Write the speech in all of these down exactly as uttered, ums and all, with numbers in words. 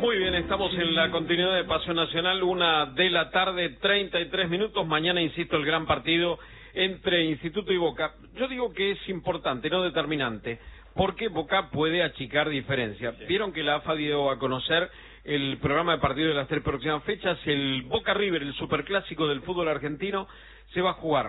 Muy bien, estamos en la continuidad de Pasión Nacional, una de la tarde, treinta y tres minutos. Mañana, insisto, el gran partido entre Instituto y Boca. Yo digo que es importante, no determinante, porque Boca puede achicar diferencia. Vieron que la A F A dio a conocer el programa de partido de las tres próximas fechas. El Boca River, el superclásico del fútbol argentino, se va a jugar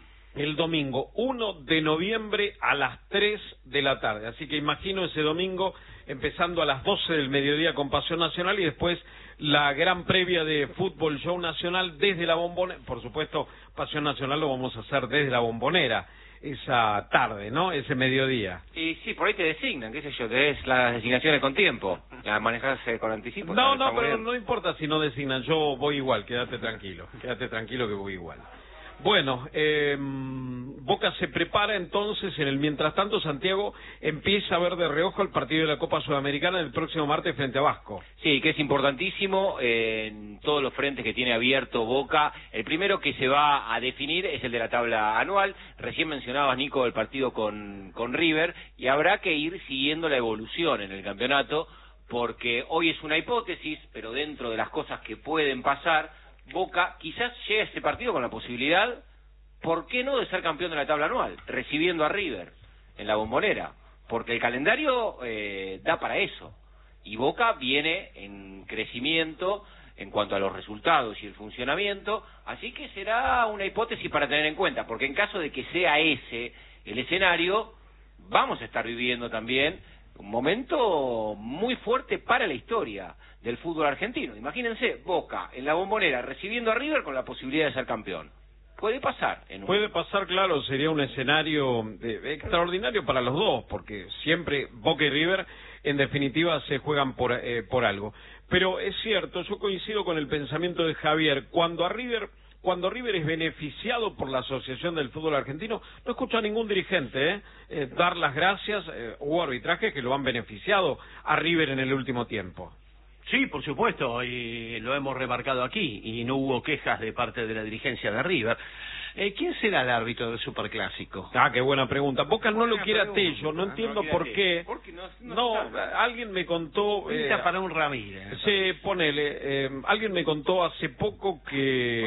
el domingo uno de noviembre a las tres de la tarde. Así que imagino ese domingo empezando a las doce del mediodía con Pasión Nacional y después la gran previa de Fútbol Show Nacional desde la Bombonera. Por supuesto, Pasión Nacional lo vamos a hacer desde la Bombonera esa tarde, ¿no? Ese mediodía. Y sí, por ahí te designan, qué sé yo, te es las designaciones con tiempo, a manejarse con anticipo. No, no, pero no importa si no designan, yo voy igual, quédate tranquilo, quédate tranquilo que voy igual. Bueno, eh, Boca se prepara entonces, en el mientras tanto Santiago empieza a ver de reojo el partido de la Copa Sudamericana el próximo martes frente a Vasco. Sí, que es importantísimo eh, en todos los frentes que tiene abierto Boca. El primero que se va a definir es el de la tabla anual. Recién mencionabas, Nico, el partido con, con River, y habrá que ir siguiendo la evolución en el campeonato, porque hoy es una hipótesis, pero dentro de las cosas que pueden pasar, Boca quizás llegue a este partido con la posibilidad, ¿por qué no?, de ser campeón de la tabla anual, recibiendo a River en la Bombonera, porque el calendario eh, da para eso, y Boca viene en crecimiento en cuanto a los resultados y el funcionamiento, así que será una hipótesis para tener en cuenta, porque en caso de que sea ese el escenario, vamos a estar viviendo también un momento muy fuerte para la historia del fútbol argentino. Imagínense, Boca en la Bombonera recibiendo a River con la posibilidad de ser campeón. Puede pasar. En un... Puede pasar, claro, sería un escenario eh, extraordinario para los dos, porque siempre Boca y River, en definitiva, se juegan por, eh, por algo. Pero es cierto, yo coincido con el pensamiento de Javier, cuando a River... Cuando River es beneficiado por la Asociación del Fútbol Argentino, no escucho a ningún dirigente ¿eh? Eh, dar las gracias. Eh, hubo arbitrajes que lo han beneficiado a River en el último tiempo. Sí, por supuesto, y lo hemos remarcado aquí, y no hubo quejas de parte de la dirigencia de River. Eh, ¿Quién será el árbitro del Superclásico? Ah, qué buena pregunta. Boca no lo quiere a Tello, no entiendo no por qué. ¿Por qué no, no, no alguien me contó... Eh, para un Ramírez. Sí, ponele. Eh, alguien me contó hace poco que...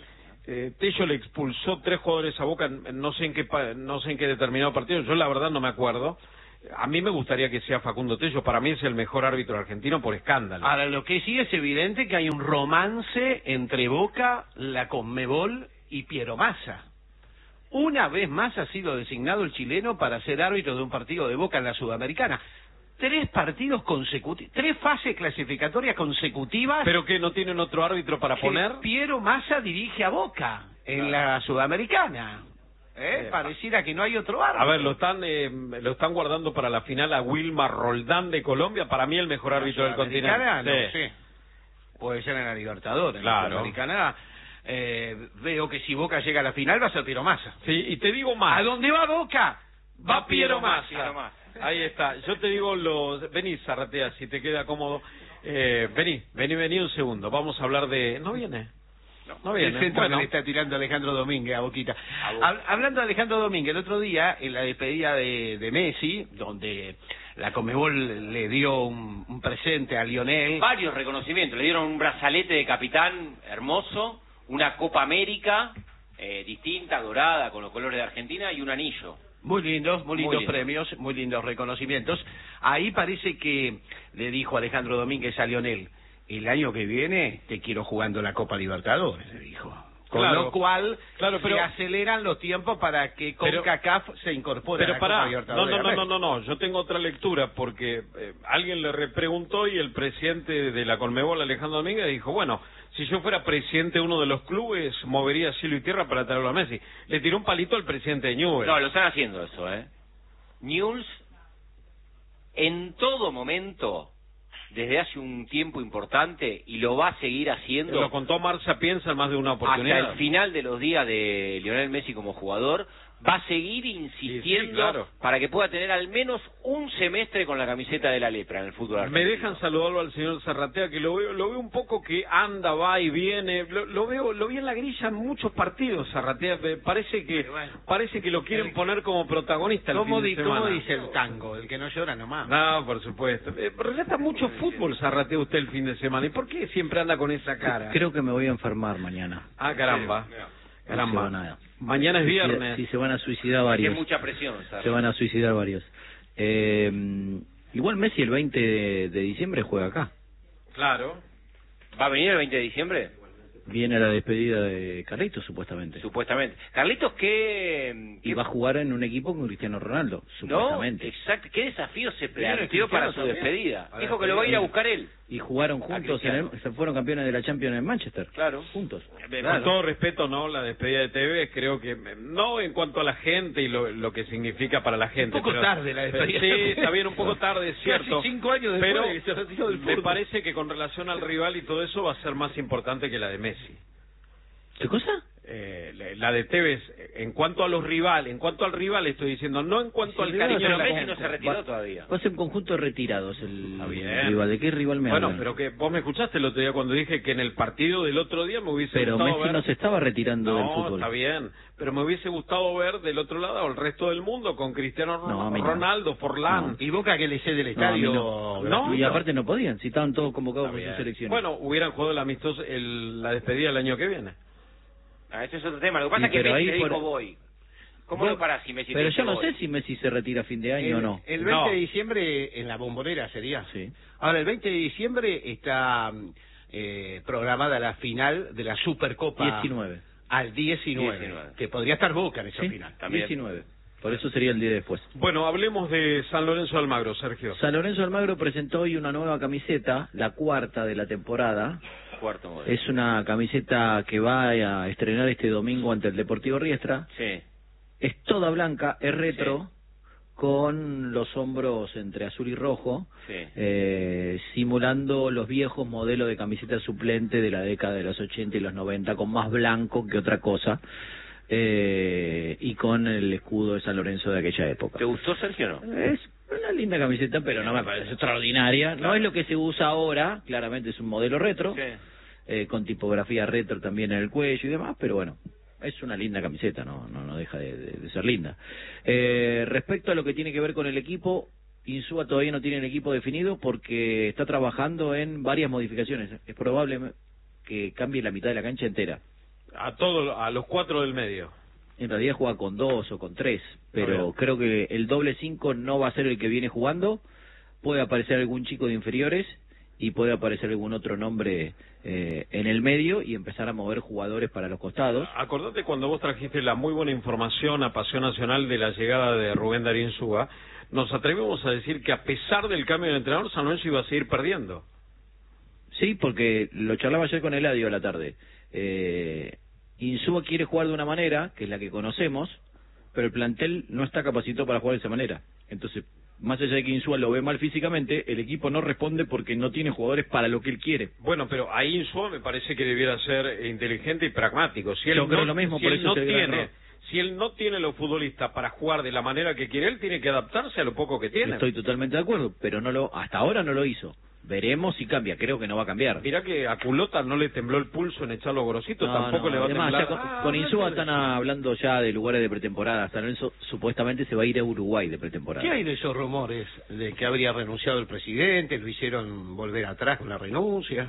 Eh, Tello le expulsó tres jugadores a Boca, no sé en qué no sé en qué determinado partido, yo la verdad no me acuerdo. A mí me gustaría que sea Facundo Tello, para mí es el mejor árbitro argentino por escándalo. Ahora, lo que sí es evidente que hay un romance entre Boca, la Conmebol y Piero Massa. Una vez más ha sido designado el chileno para ser árbitro de un partido de Boca en la Sudamericana. Tres partidos consecutivos, tres fases clasificatorias consecutivas. ¿Pero que no tienen otro árbitro para poner? Piero Massa dirige a Boca en claro. la Sudamericana. ¿Eh? Eh, Pareciera que no hay otro árbitro. A ver, lo están eh, lo están guardando para la final a Wilmar Roldán de Colombia, para mí el mejor árbitro del continente. No, sí. sí. Puede ser en la Libertadores. Claro. En la Sudamericana eh, veo que si Boca llega a la final va a ser Piero Massa. Sí, y te digo más. ¿A dónde va Boca? Va, va Piero Massa. Piero Massa. Ahí está. Yo te digo los... Vení, Zarratea, si te queda cómodo. Eh, vení, vení, vení un segundo. Vamos a hablar de... ¿No viene? No, no viene. El centro bueno. que le está tirando Alejandro Domínguez a Boquita. A Hablando de Alejandro Domínguez, el otro día, en la despedida de, de Messi, donde la Conmebol le dio un, un presente a Lionel. Varios reconocimientos. Le dieron un brazalete de capitán hermoso, una Copa América eh, distinta, dorada, con los colores de Argentina, y un anillo. Muy lindos, muy lindos muy lindo. premios, muy lindos reconocimientos. Ahí parece que le dijo Alejandro Domínguez a Lionel, el año que viene te quiero jugando la Copa Libertadores, le dijo. Con claro, lo cual claro, pero, se aceleran los tiempos para que CONCACAF se incorpore pero a la pará, Copa Libertadores. No, no, no, no, no, no, yo tengo otra lectura, porque eh, alguien le repreguntó y el presidente de la Conmebol, Alejandro Domínguez, dijo, bueno, si yo fuera presidente de uno de los clubes, movería cielo y tierra para traerlo a Messi. Le tiró un palito al presidente de Newell's. No, lo están haciendo eso, ¿eh? Newell's, en todo momento, desde hace un tiempo importante, y lo va a seguir haciendo... Lo contó Marcia Piensa en más de una oportunidad. Hasta el final de los días de Lionel Messi como jugador, va a seguir insistiendo sí, sí, claro. para que pueda tener al menos un semestre con la camiseta de la lepra en el fútbol argentino. Me dejan saludarlo al señor Zarratea, que lo veo, lo veo un poco que anda, va y viene, lo, lo veo, lo vi en la grilla en muchos partidos, Zarratea, me parece que bueno, parece que lo quieren el, poner como protagonista el ¿cómo, fin de di, semana. ¿Cómo dice el tango? El que no llora nomás. No, por supuesto. Eh, relata mucho fútbol, Zarratea, usted el fin de semana. ¿Y por qué siempre anda con esa cara? Creo que me voy a enfermar mañana. Ah, caramba. Sí, caramba. No nada. Mañana es viernes. Sí, se van a suicidar varios. Hay mucha presión, ¿sabes? Se van a suicidar varios. Eh, igual Messi el veinte de, de diciembre juega acá. Claro. ¿Va a venir el veinte de diciembre? Viene a la despedida de Carlitos, supuestamente. Supuestamente. Carlitos, ¿qué...? Y va a jugar en un equipo con Cristiano Ronaldo, supuestamente. No, exacto. ¿Qué desafío se planteó para su despedida? Dijo que lo va a ir a buscar él. Y jugaron juntos, en el, se fueron campeones de la Champions en Manchester. Claro. Juntos. Claro. Con todo respeto, no, la despedida de Tevez, creo que, no en cuanto a la gente y lo, lo que significa para la gente. Un poco pero, tarde la despedida. Sí, está bien, un poco tarde, es cierto. Casi cinco años después pero de que se retiró del fútbol. Me parece que con relación al rival y todo eso va a ser más importante que la de Messi. ¿Qué cosa? Eh, la de Tevez, en cuanto a los rivales, en cuanto al rival estoy diciendo, no en cuanto sí, al cariño de la Messi gente. no se retiró va, todavía. Va a ser un conjunto de retirados el, el rival. ¿De qué rival me Bueno, hablan? pero que vos me escuchaste el otro día cuando dije que en el partido del otro día me hubiese pero gustado Messi ver... no se estaba retirando no, del fútbol. Está bien, pero me hubiese gustado ver del otro lado al resto del mundo con Cristiano no, Ronaldo, no. Forlán. No. Y Boca que le cede el estadio. No, no. no, y aparte no podían, si estaban todos convocados por sus selecciones. Bueno, hubieran jugado el amistoso, el, la despedida el año que viene. Ah, ese es otro tema. Lo que pasa sí, es que Messi le por... dijo voy. ¿Cómo bueno, lo parás si Messi Pero te yo no voy? sé si Messi se retira a fin de año el, o no. El veinte no. de diciembre en la Bombonera sería. Sí. Ahora, el veinte de diciembre está eh, programada la final de la Supercopa. diecinueve. Al diecinueve. diecinueve. Que podría estar Boca en esa ¿Sí? final. También. diecinueve. Por eso sería el día después. Bueno, hablemos de San Lorenzo de Almagro, Sergio. San Lorenzo de Almagro presentó hoy una nueva camiseta, la cuarta de la temporada. Cuarto modelo. Es una camiseta que va a estrenar este domingo ante el Deportivo Riestra. Sí. Es toda blanca, es retro, sí. con los hombros entre azul y rojo, sí. eh, simulando los viejos modelos de camiseta suplente de la década de los ochenta y los noventa, con más blanco que otra cosa, eh, y con el escudo de San Lorenzo de aquella época. ¿Te gustó, Sergio, no? Es una linda camiseta, pero no me parece extraordinaria. No es lo que se usa ahora, claramente es un modelo retro, Sí. eh, con tipografía retro también en el cuello y demás, pero bueno, es una linda camiseta, no no, no deja de, de, de ser linda. Eh, respecto a lo que tiene que ver con el equipo, Insúa todavía no tiene el equipo definido porque está trabajando en varias modificaciones. Es probable que cambie la mitad de la cancha entera. A todos, a los cuatro del medio. En realidad juega con dos o con tres, pero creo que el doble cinco no va a ser el que viene jugando. Puede aparecer algún chico de inferiores y puede aparecer algún otro nombre eh, en el medio y empezar a mover jugadores para los costados. Acordate cuando vos trajiste la muy buena información a Pasión Nacional de la llegada de Rubén Darío Insúa, nos atrevemos a decir que a pesar del cambio de entrenador, San Lorenzo iba a seguir perdiendo. Sí, porque lo charlaba ayer con Eladio a la tarde. Eh, Insúa quiere jugar de una manera, que es la que conocemos, pero el plantel no está capacitado para jugar de esa manera. Entonces, más allá de que Insúa lo ve mal físicamente, el equipo no responde porque no tiene jugadores para lo que él quiere. Bueno, pero ahí Insúa me parece que debiera ser inteligente y pragmático. Si él Yo no, creo lo mismo, si por él eso no es el gran tiene, error. si él no tiene los futbolistas para jugar de la manera que quiere, él tiene que adaptarse a lo poco que tiene. Estoy totalmente de acuerdo, pero no lo hasta ahora no lo hizo. Veremos si cambia, creo que no va a cambiar. Mirá que a Culota no le tembló el pulso en echarlo Gorosito, No, tampoco no, le va a además, temblar. ya con, Ah, con Insúa no, están hablando ya de lugares de pretemporada. San Lorenzo supuestamente se va a ir a Uruguay de pretemporada. ¿Qué hay de esos rumores de que habría renunciado el presidente? ¿Lo hicieron volver atrás con la renuncia?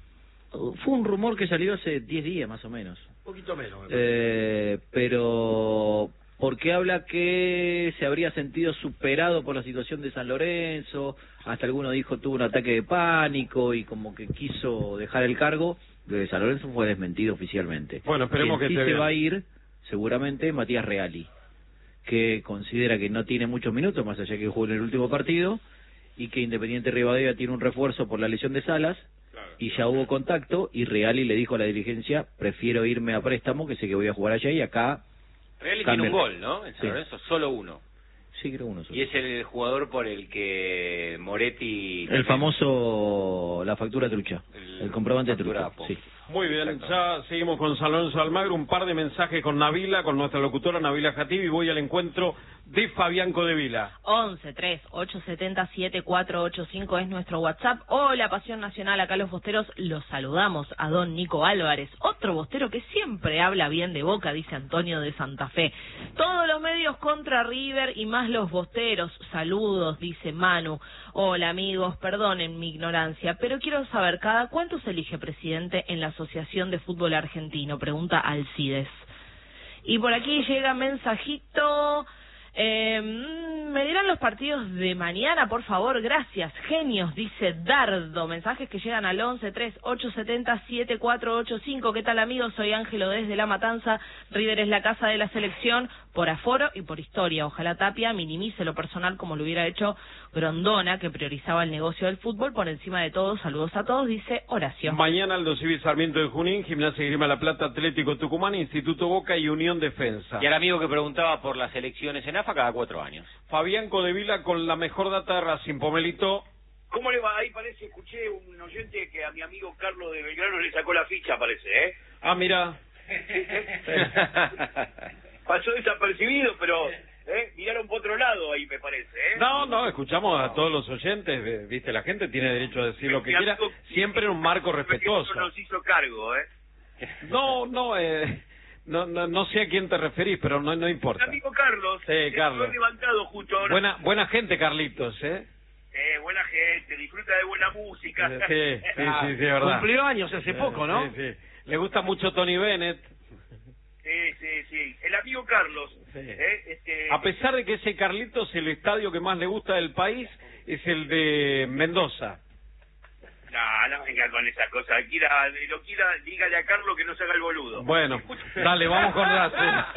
Fue un rumor que salió hace diez días más o menos. Un poquito menos. me parece. Eh, pero porque habla que se habría sentido superado por la situación de San Lorenzo, hasta alguno dijo tuvo un ataque de pánico y como que quiso dejar el cargo. Lo de San Lorenzo fue desmentido oficialmente. Bueno, esperemos Quien que sí esté se bien. va a ir seguramente Matías Reali, que considera que no tiene muchos minutos, más allá que jugó en el último partido, y que Independiente Rivadavia tiene un refuerzo por la lesión de Salas, y ya hubo contacto, y Reali le dijo a la dirigencia, prefiero irme a préstamo, que sé que voy a jugar allá, y acá... Reali cambia. tiene un gol, ¿no? En San Sí. Lorenzo, solo uno. Sí, creo uno solo. Y es el jugador por el que Moretti... El famoso, la factura trucha, El el, comprobante factura trucha, poco. sí. Muy bien, Exacto. ya seguimos con San Lorenzo de Almagro, un par de mensajes con Nabila, con nuestra locutora Nabila Jatib, y voy al encuentro de Fabián Codevila. once tres ocho siete cero siete cuatro ocho cinco es nuestro WhatsApp. Hola, Pasión Nacional, acá los bosteros los saludamos a don Nico Álvarez, otro bostero que siempre habla bien de Boca, dice Antonio de Santa Fe. Todos los medios contra River y más los bosteros. Saludos, dice Manu. Hola, amigos, perdonen mi ignorancia, pero quiero saber, ¿cada cuánto se elige presidente en la Asociación de Fútbol Argentino? Pregunta Alcides. Y por aquí llega mensajito... Eh, me dirán los partidos de mañana, por favor, gracias, genios, dice Dardo. Mensajes que llegan al once tres ocho siete cero siete cuatro ocho cinco. ¿Qué tal, amigos? Soy Ángelo desde La Matanza. River es la casa de la selección por aforo y por historia. Ojalá Tapia minimice lo personal como lo hubiera hecho Grondona, que priorizaba el negocio del fútbol por encima de todo. Saludos a todos, dice Horacio. Mañana Aldo Civi Sarmiento de Junín, Gimnasia Grima La Plata, Atlético Tucumán, Instituto Boca y Unión Defensa. Y al amigo que preguntaba por las elecciones en A F A cada cuatro años. Fabián Codevila con la mejor data de Racing. Pomelito. ¿Cómo le va? Ahí parece, escuché un oyente que a mi amigo Carlos de Belgrano le sacó la ficha, parece, ¿eh? Ah, mira. Pasó desapercibido, pero ¿eh? miraron por otro lado ahí, me parece, ¿eh? No, no, escuchamos a todos los oyentes, eh, viste, la gente tiene derecho a decir lo que Mi quiera, amigo- siempre en un marco Mi amigo respetuoso. nos hizo cargo, ¿eh? No, no, eh, no, no, no sé a quién te referís, pero no, no Mi importa. amigo Carlos, Sí, se Carlos. fue levantado justo ahora. Buena, buena gente, Carlitos, ¿eh? Eh, buena gente, disfruta de buena música. Sí, sí, sí, sí, es verdad. Cumplió años hace poco, ¿no? Sí, sí. Le gusta mucho Tony Bennett. Sí, sí, sí. El amigo Carlos, Sí. ¿eh? Este... A pesar de que ese Carlitos, el estadio que más le gusta del país es el de Mendoza. No, no venga con esa cosa. Quiera, lo quiera, dígale a Carlos que no se haga el boludo. Bueno, dale, vamos con Racing.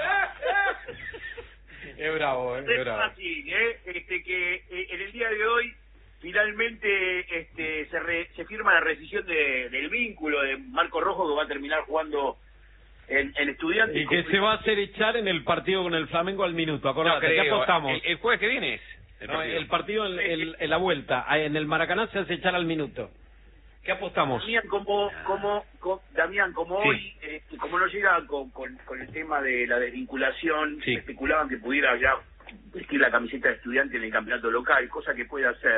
Es bravo, eh, es Es bravo. fácil, ¿eh? Este, que eh, en el día de hoy finalmente este, se, re- se firma la rescisión de, del vínculo de Marco Rojo, que va a terminar jugando en, en Estudiantes. Y que se va a hacer echar en el partido con el Flamengo al minuto. Acordate, ¿qué creo. apostamos? El, el jueves que viene es el No, partido. el partido en, en- en la vuelta, ah, en el Maracaná se hace echar al minuto. ¿Qué apostamos? Damián, como, como, co- Damián, como Sí. hoy, este, como no llega con, con, con el tema de la desvinculación, Sí. especulaban que pudiera ya vestir la camiseta de Estudiante en el campeonato local, cosa que puede hacer,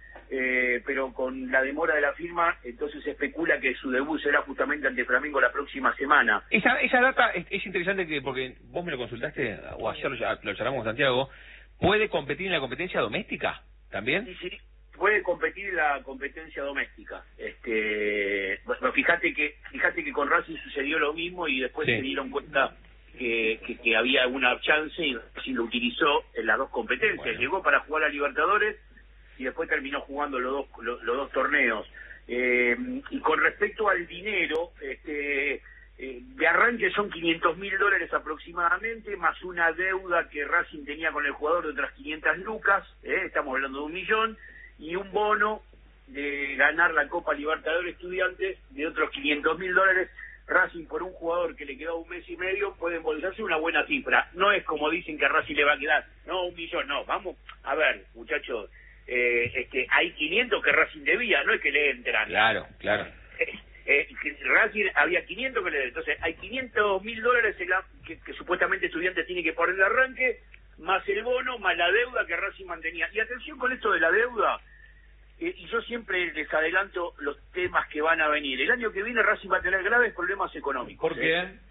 eh, pero con la demora de la firma, entonces se especula que su debut será justamente ante Flamengo la próxima semana. Esa, esa data es, es interesante que porque vos me lo consultaste, o ayer lo, lo charlamos con Santiago, ¿puede competir en la competencia doméstica también? Sí, sí, puede competir en la competencia doméstica. Este, bueno, fíjate que fíjate que con Racing sucedió lo mismo y después Sí. se dieron cuenta que, que, que había una chance y Racing lo utilizó en las dos competencias. Bueno. Llegó para jugar a Libertadores y después terminó jugando los dos los, los dos torneos. Eh, y con respecto al dinero, este eh, de arranque son quinientos mil dólares aproximadamente, más una deuda que Racing tenía con el jugador de otras quinientas lucas, eh, estamos hablando de un millón, y un bono de ganar la Copa Libertadores Estudiantes de otros quinientos mil dólares. Racing, por un jugador que le quedó un mes y medio, puede embolsarse una buena cifra. No es como dicen que a Racing le va a quedar, no, un millón, no, vamos, a ver, muchachos, eh, este, hay quinientos que Racing debía, no es que le entran. Claro, claro. Eh, eh, que Racing había quinientos que le deben. Entonces hay quinientos mil dólares en la- que, que supuestamente Estudiantes tiene que poner de arranque, más el bono, más la deuda que Racing mantenía. Y atención con esto de la deuda, eh, y yo siempre les adelanto los temas que van a venir. El año que viene Racing va a tener graves problemas económicos. ¿Por qué? ¿eh?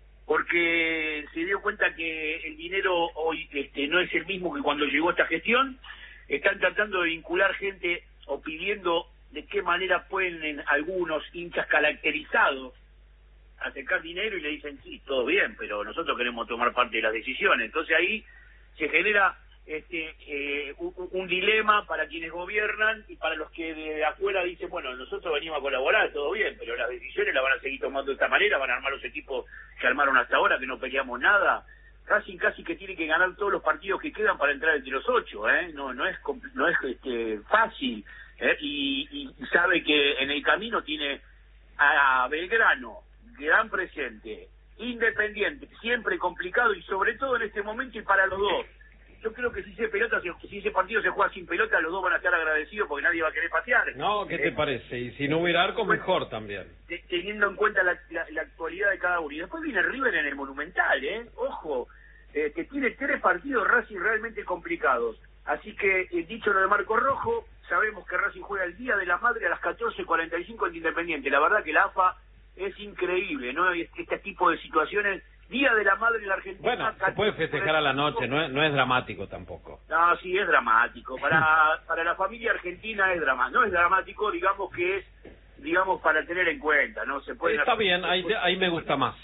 Porque se dio cuenta que el dinero hoy este, no es el mismo que cuando llegó esta gestión. Están tratando de vincular gente o pidiendo de qué manera pueden en algunos hinchas caracterizados acercar dinero y le dicen, sí, todo bien, pero nosotros queremos tomar parte de las decisiones. Entonces ahí se genera este eh, un, un dilema para quienes gobiernan y para los que de afuera dicen, bueno, nosotros venimos a colaborar, todo bien, pero las decisiones las van a seguir tomando de esta manera, van a armar los equipos que armaron hasta ahora, que no peleamos nada. Casi casi que tiene que ganar todos los partidos que quedan para entrar entre los ocho, ¿eh? No no es compl- no es este fácil, ¿eh? y, y sabe que en el camino tiene a Belgrano, gran presente, Independiente, siempre complicado y sobre todo en este momento y para los dos, yo creo que si ese pelota, si ese partido se juega sin pelota, los dos van a estar agradecidos porque nadie va a querer patear. No, ¿qué te eh, parece? Y si no hubiera arco, mejor también. Teniendo en cuenta la, la, la actualidad de cada uno. Y después viene River en el Monumental, ¿eh? Ojo, eh, que tiene tres partidos Racing realmente complicados. Así que, eh, dicho lo de Marco Rojo, sabemos que Racing juega el Día de la Madre a las catorce cuarenta y cinco en Independiente. La verdad que la A F A es increíble, ¿no? Este tipo de situaciones... Día de la Madre en la Argentina. Bueno, se puede festejar a la noche, no es, no es dramático tampoco. No, sí, es dramático. Para para la familia argentina es dramático. No es dramático, digamos que es, digamos, para tener en cuenta, ¿no? Se puede. Está bien, ahí, ahí me gusta más.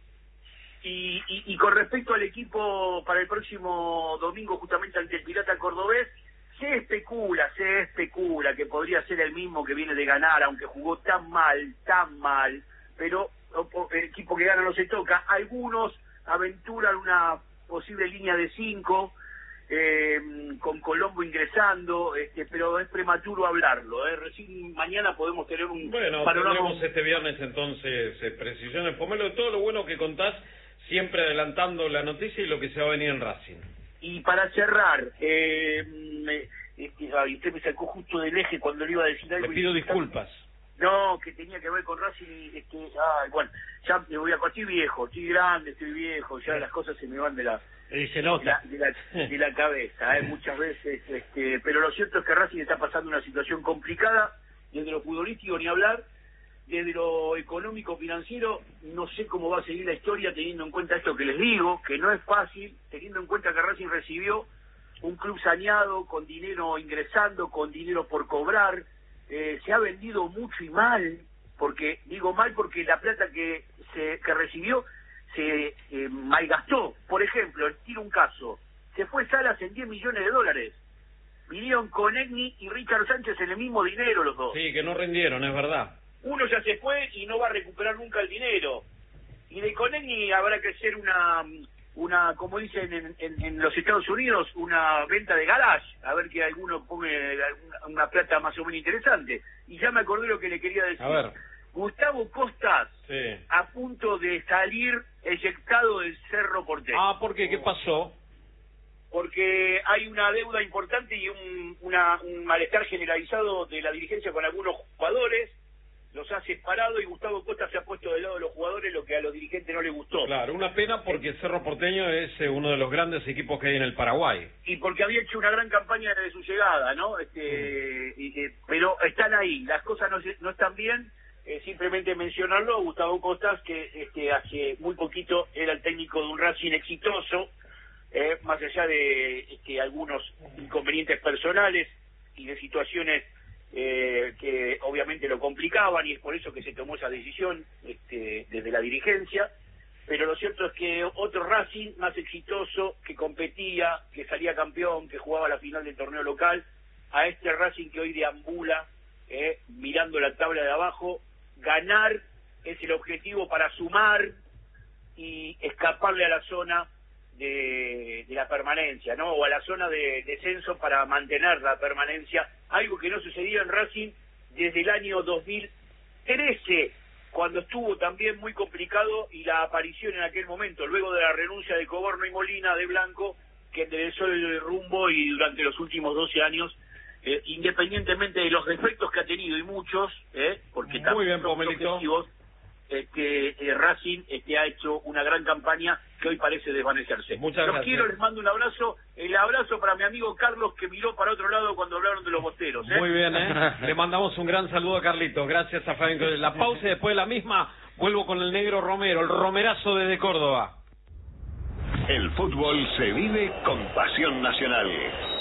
Y, y, y con respecto al equipo para el próximo domingo, justamente ante el Pirata Cordobés, se especula, se especula que podría ser el mismo que viene de ganar, aunque jugó tan mal, tan mal, pero el equipo que gana no se toca. Algunos aventuran una posible línea de cinco eh, con Colombo ingresando, este, pero es prematuro hablarlo, ¿eh? Recién mañana podemos tener un bueno, panorama. Tendremos este viernes entonces eh, precisiones. Pomelo, de todo lo bueno que contás, siempre adelantando la noticia y lo que se va a venir en Racing. Y para cerrar, eh, este, ay, usted me sacó justo del eje cuando le iba a decir algo. Le pido disculpas. No, que tenía que ver con Racing, este, ay, bueno, ya me voy a... Estoy viejo, estoy grande, estoy viejo, ya las cosas se me van de la... Se nota. De la, de la, de la cabeza, ¿eh? Muchas veces, este, pero lo cierto es que Racing está pasando una situación complicada, desde lo futbolístico ni hablar, desde lo económico financiero, no sé cómo va a seguir la historia teniendo en cuenta esto que les digo, que no es fácil, teniendo en cuenta que Racing recibió un club saneado, con dinero ingresando, con dinero por cobrar. Eh, se ha vendido mucho y mal, porque digo mal porque la plata que se que recibió se eh, malgastó. Por ejemplo, tiro un caso, se fue Salas en diez millones de dólares, vinieron Conegni y Richard Sánchez en el mismo dinero los dos. Sí, que no rindieron, es verdad. Uno ya se fue y no va a recuperar nunca el dinero, y de Conegni habrá que hacer una... una, como dicen en, en, en los Estados Unidos, una venta de garage, a ver que alguno pone alguna, una plata más o menos interesante. Y ya me acordé lo que le quería decir. A ver. Gustavo Costas, sí, a punto de salir eyectado del Cerro Porteño. Ah, ¿por qué? ¿Qué pasó? Porque hay una deuda importante y un, una, un malestar generalizado de la dirigencia con algunos jugadores. Los ha separado y Gustavo Costa se ha puesto del lado de los jugadores, lo que a los dirigentes no les gustó. Claro, una pena porque Cerro Porteño es eh, uno de los grandes equipos que hay en el Paraguay. Y porque había hecho una gran campaña desde su llegada, ¿no? Este, mm. y, eh, pero están ahí, las cosas no, no están bien, eh, simplemente mencionarlo, Gustavo Costas, que este, hace muy poquito era el técnico de un Racing exitoso, eh, más allá de este, algunos inconvenientes personales y de situaciones Eh, que obviamente lo complicaban, y es por eso que se tomó esa decisión este, desde la dirigencia. Pero lo cierto es que otro Racing más exitoso, que competía, que salía campeón, que jugaba la final del torneo local, a este Racing que hoy deambula eh, mirando la tabla de abajo, ganar es el objetivo para sumar y escaparle a la zona de, de la permanencia, ¿no? O a la zona de descenso para mantener la permanencia, algo que no sucedía en Racing desde el año dos mil trece, cuando estuvo también muy complicado, y la aparición en aquel momento, luego de la renuncia de Coborno y Molina, de Blanco, que enderezó el rumbo, y durante los últimos doce años, eh, independientemente de los defectos que ha tenido, y muchos, eh, porque muy bien, Pomelito, este, eh, Racing este, ha hecho una gran campaña que hoy parece desvanecerse. Muchas los gracias. quiero, les mando un abrazo, el abrazo para mi amigo Carlos, que miró para otro lado cuando hablaron de los bosteros. ¿eh? Muy bien, ¿eh? Le mandamos un gran saludo a Carlitos, gracias a Fabián. La pausa y después de la misma vuelvo con el negro Romero, el romerazo desde Córdoba. El fútbol se vive con pasión nacional.